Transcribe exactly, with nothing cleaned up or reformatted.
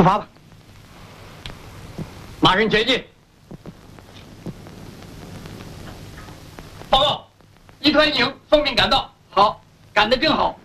发吧。马人前进。报告，一团营奉命赶到。好，赶得正好。